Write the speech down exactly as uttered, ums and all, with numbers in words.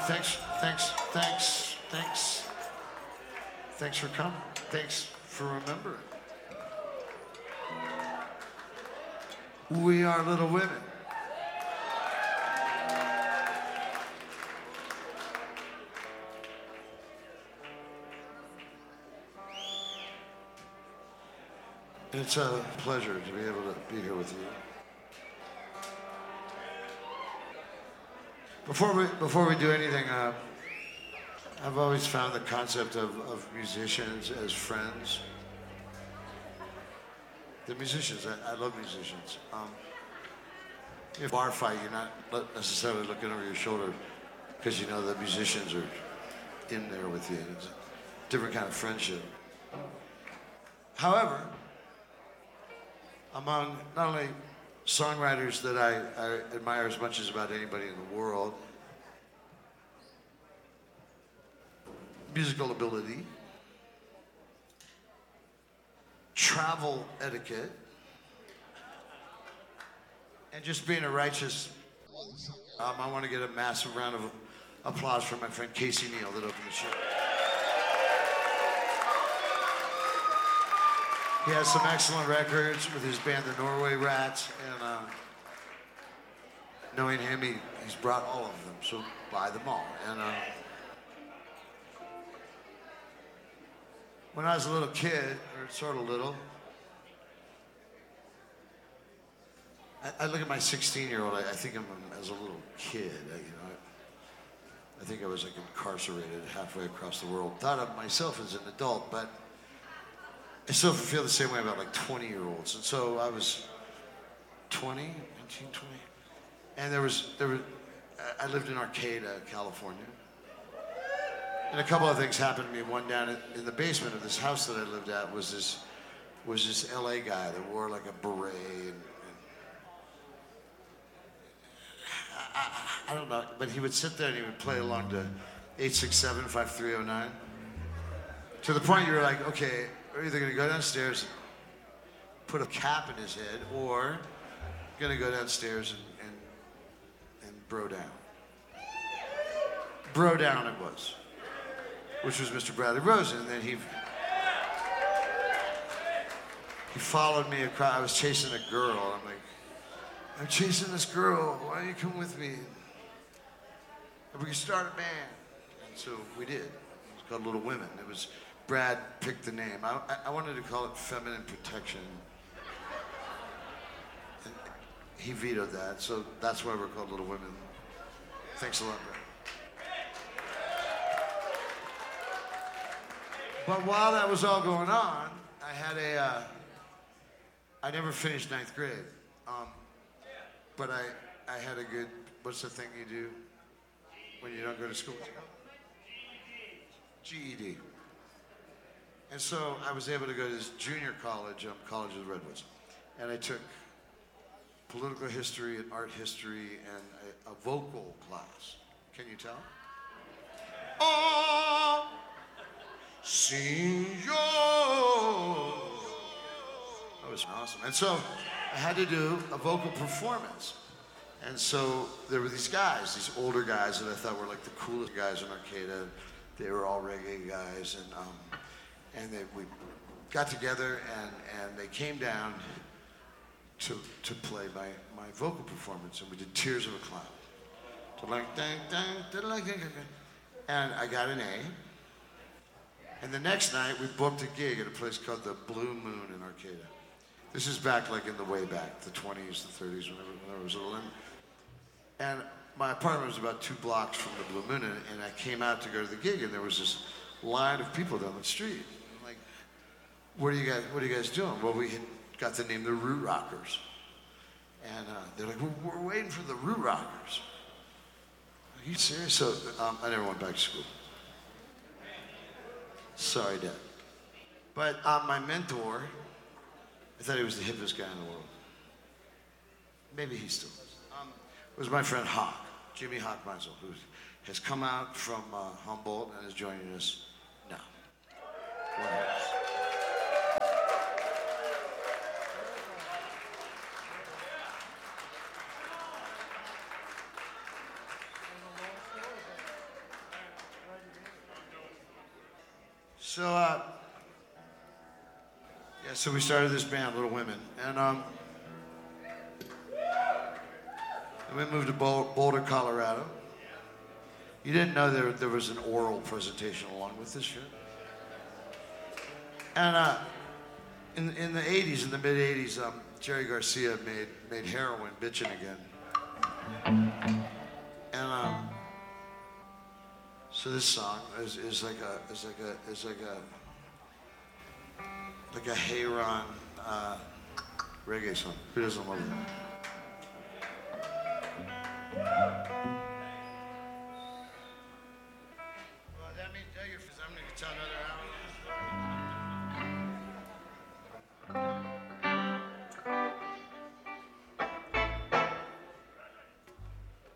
thanks, thanks, thanks, thanks. Thanks for coming. Thanks for remembering. We are Little Women. It's a pleasure to be able to be here with you. Before we, before we do anything, uh, I've always found the concept of, of musicians as friends. The musicians, I, I love musicians. Um, in a bar fight, you're not necessarily looking over your shoulder because you know the musicians are in there with you. It's a different kind of friendship. However, among not only songwriters that I, I admire as much as about anybody in the world, musical ability, travel etiquette, and just being a righteous. Um, I want to get a massive round of applause for my friend Casey Neal that opened the show. He has some excellent records with his band, the Norway Rats, and uh, knowing him, he, he's brought all of them, so buy them all. And uh, when I was a little kid, or sort of little, I, I look at my sixteen-year-old, I, I think of him as a little kid, I, you know. I, I think I was like incarcerated halfway across the world. Thought of myself as an adult, but I still feel the same way about like twenty-year-olds. And so I was twenty, nineteen, twenty. And there was, there was, I lived in Arcata, California. And a couple of things happened to me. One down in, in the basement of this house that I lived at was this, was this L A guy that wore like a beret. And, and I, I, I don't know, but he would sit there and he would play along to eight six seven, five three oh nine. To the point you were like, okay, we're either gonna go downstairs, put a cap in his head, or gonna go downstairs and, and, and bro down. Bro down it was, which was Mister Bradley Rosen. And then he, he followed me across. I was chasing a girl. I'm like, I'm chasing this girl. Why don't you come with me? And we can start a band. And so we did. It was called Little Women. It was, Brad picked the name. I, I wanted to call it Feminine Protection. And he vetoed that, so that's why we're called Little Women. Thanks a lot, Brad. But while that was all going on, I had a, uh, I never finished ninth grade. Um, but I, I had a good, what's the thing you do when you don't go to school? G E D. And so I was able to go to this junior college, um, College of the Redwoods. And I took political history and art history and a, a vocal class. Can you tell? Oh, Senor. That was awesome. And so I had to do a vocal performance. And so there were these guys, these older guys that I thought were like the coolest guys in Arcata. They were all reggae guys. And um, And they, we got together and, and they came down to, to play my, my vocal performance. And we did Tears of a Clown. And I got an A. And the next night we booked a gig at a place called the Blue Moon in Arcata. This is back like in the way back, the twenties, the thirties, whenever, whenever I was little. And my apartment was about two blocks from the Blue Moon. And, and I came out to go to the gig and there was this line of people down the street. Like, what are you guys, what are you guys doing? Well, we had got the name the Root Rockers. And uh, they're like, we're, we're waiting for the Root Rockers. Are you serious? So um, I never went back to school. Sorry, Dad. But uh, my mentor, I thought he was the hippest guy in the world. Maybe he still is. Um, was my friend Hawk, Jimmy Hawk Meisel, who has come out from uh, Humboldt and is joining us now. So, uh, yeah, so we started this band, Little Women, and um, and we moved to Bol- Boulder, Colorado. You didn't know there, there was an oral presentation along with this shit? And uh, in, in the eighties, in the mid eighties, um, Jerry Garcia made, made Heroin Bitchin' Again. And um, so this song is, is like a, is like a, is like a, like a Hey-Ron uh, reggae song. Who doesn't love that? Well, that means that you're, I'm gonna tell another hour.